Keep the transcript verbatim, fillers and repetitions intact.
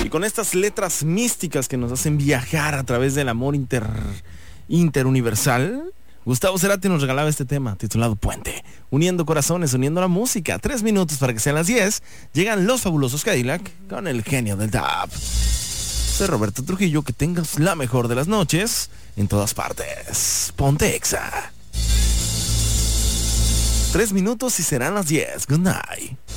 con estas letras místicas que nos hacen viajar a través del amor inter, interuniversal, Gustavo Cerati nos regalaba este tema titulado Puente, uniendo corazones, uniendo la música. Tres minutos para que sean las diez. Llegan los fabulosos Cadillac con el genio del tap. Soy Roberto Trujillo, que tengas la mejor de las noches en todas partes. Ponte Exa. Tres minutos y serán las diez. Good night.